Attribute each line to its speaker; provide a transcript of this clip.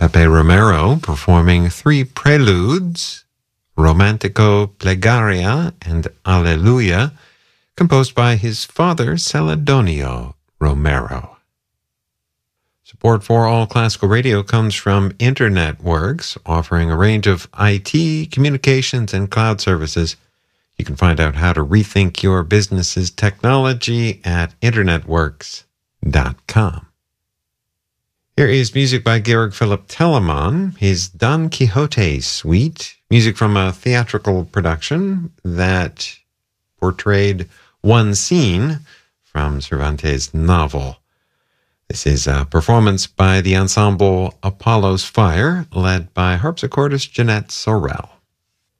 Speaker 1: Pepe Romero performing three preludes, Romantico Plegaria and Alleluia, composed by his father, Celedonio Romero. Support for All Classical Radio comes from InternetWorks, offering a range of IT, communications, and cloud services. You can find out how to rethink your business's technology at internetworks.com. Here is music by Georg Philipp Telemann, his Don Quixote suite, music from a theatrical production that portrayed one scene from Cervantes' novel. This is a performance by the ensemble Apollo's Fire, led by harpsichordist Jeanette Sorrell.